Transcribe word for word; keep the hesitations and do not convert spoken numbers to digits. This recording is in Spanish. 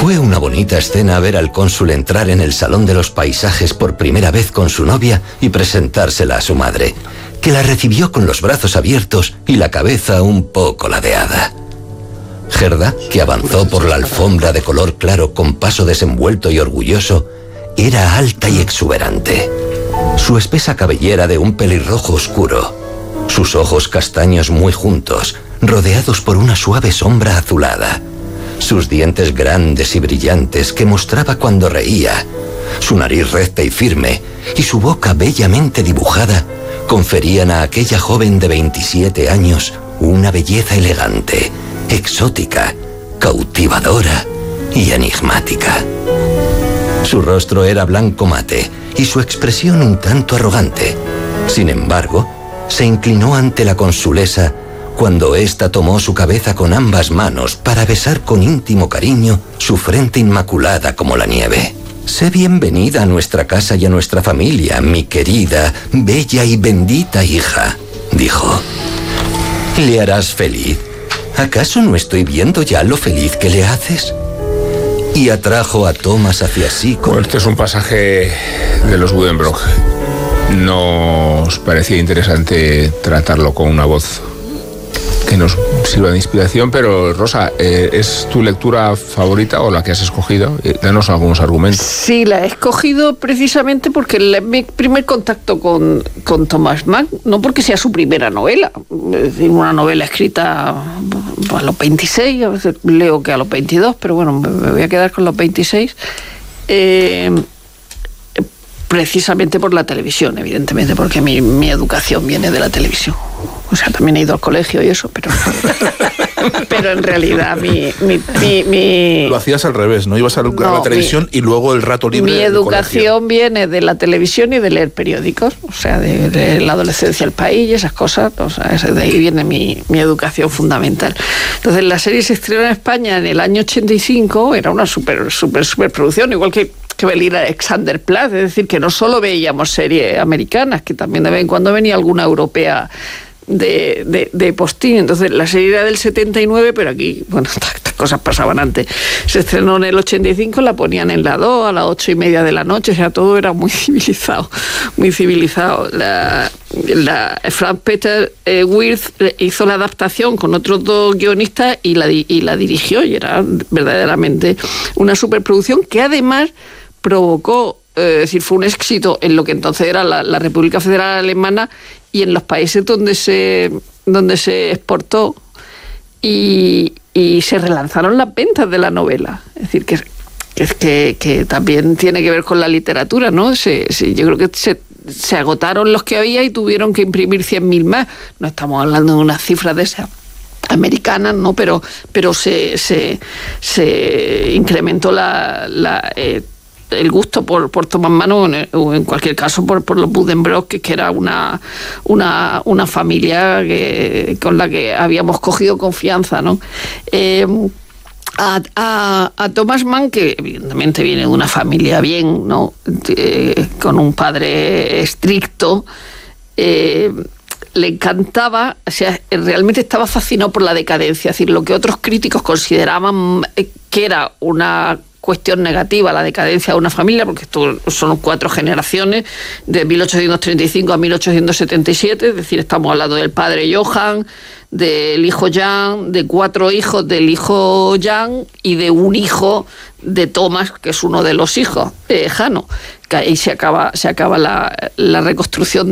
Fue una bonita escena ver al cónsul entrar en el Salón de los Paisajes por primera vez con su novia y presentársela a su madre, que la recibió con los brazos abiertos y la cabeza un poco ladeada. Gerda, que avanzó por la alfombra de color claro con paso desenvuelto y orgulloso, era alta y exuberante. Su espesa cabellera de un pelirrojo oscuro, sus ojos castaños muy juntos, rodeados por una suave sombra azulada, sus dientes grandes y brillantes que mostraba cuando reía, su nariz recta y firme y su boca bellamente dibujada conferían a aquella joven de veintisiete años una belleza elegante, exótica, cautivadora y enigmática. Su rostro era blanco mate y su expresión un tanto arrogante. Sin embargo, se inclinó ante la consulesa cuando ésta tomó su cabeza con ambas manos para besar con íntimo cariño su frente inmaculada como la nieve. Sé bienvenida a nuestra casa y a nuestra familia, mi querida, bella y bendita hija, dijo. ¿Le harás feliz? ¿Acaso no estoy viendo ya lo feliz que le haces? Y atrajo a Thomas hacia sí con... Bueno, este es un pasaje de los Buddenbrook. ¿Nos parecía interesante tratarlo con una voz que nos sirva de inspiración? Pero, Rosa, eh, ¿es tu lectura favorita o la que has escogido? Eh, danos algunos argumentos. Sí, la he escogido precisamente porque es mi primer contacto con, con Thomas Mann, no porque sea su primera novela, es decir, una novela escrita a los veintiséis, a veces leo que a los veintidós, pero bueno, me voy a quedar con los veintiséis, eh, precisamente por la televisión, evidentemente, porque mi, mi educación viene de la televisión. O sea, también he ido al colegio y eso, pero pero en realidad mi, mi, mi, mi... Lo hacías al revés, ¿no? Ibas a, no, a la televisión mi, y luego el rato libre. Mi educación viene de la televisión y de leer periódicos, o sea, de, de la adolescencia, El País y esas cosas, o sea, de ahí viene mi, mi educación fundamental. Entonces, la serie se estrenó en España en el año ochenta y cinco, era una super, super, super producción, igual que que venir a Alexanderplatz, es decir, que no solo veíamos series americanas, que también de vez en cuando venía alguna europea de, de, de postín. Entonces la serie era del setenta y nueve, pero aquí, bueno, estas cosas pasaban antes. Se estrenó en el ochenta y cinco, la ponían en la dos, a las ocho y media de la noche, o sea, todo era muy civilizado, muy civilizado. La, la Frank Peter eh, Wirth hizo la adaptación con otros dos guionistas y la, y la dirigió, y era verdaderamente una superproducción que además provocó, eh, es decir, fue un éxito en lo que entonces era la, la República Federal Alemana y en los países donde se, donde se exportó, y, y se relanzaron las ventas de la novela. Es decir, que, que, que, que también tiene que ver con la literatura, ¿no? Se, se, yo creo que se, se agotaron los que había y tuvieron que imprimir cien mil más. No estamos hablando de unas cifras de esas americanas, ¿no? Pero, pero se, se, se incrementó la... la eh, el gusto por, por Thomas Mann, o en, o en cualquier caso por, por los Buddenbrook, que, que era una, una, una familia que, con la que habíamos cogido confianza, ¿no? Eh, a, a, a Thomas Mann, que evidentemente viene de una familia bien, ¿no? Eh, con un padre estricto, eh, le encantaba, o sea, realmente estaba fascinado por la decadencia, es decir, lo que otros críticos consideraban que era una cuestión negativa, la decadencia de una familia, porque esto son cuatro generaciones, de mil ochocientos treinta y cinco a mil ochocientos setenta y siete, es decir, estamos hablando del padre Johann, del hijo Jan, de cuatro hijos del hijo Jan y de un hijo de Thomas, que es uno de los hijos, eh, Jano, que ahí se acaba, se acaba la, la reconstrucción